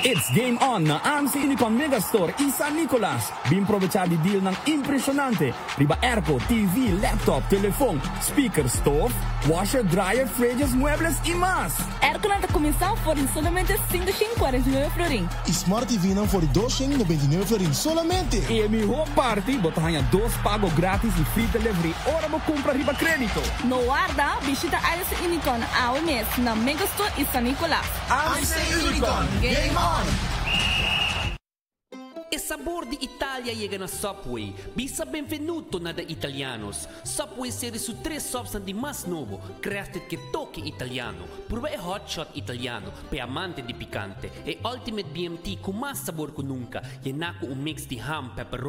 It's game on na AMC Unicon Megastore e San Nicolas. Bimprovecha di deal ng impresionante. Riba airco, TV, laptop, telefone, speaker, stove, washer, dryer, fridges, muebles e mais. Airco na comissão por solamente 149 florin. E Smart TV não for 299 florin solamente. E mi whole party, botahanha 2 pago grátis e free delivery. Ora mo compra riba crédito. No guarda, visita AMC Unicon ao mês na Megastore e San Nicolas. AMC Unicon, game on! Il sabor di Italia llega na Subway. Bisa benvenuto na da italianos. Subway serie su 3 substanti mas novo, crafted che tocchi italiano. Prueba e hot shot italiano, pe amante di picante. E ultimate BMT con mas sabor que nunca. Llenaco un mix di ham, pepperoni.